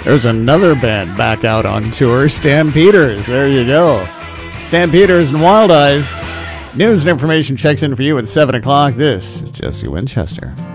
There's another band back out on tour, Stampeders. There you go. Stampeders and Wild Eyes. News and information checks in for you at 7 o'clock. This is Jesse Winchester.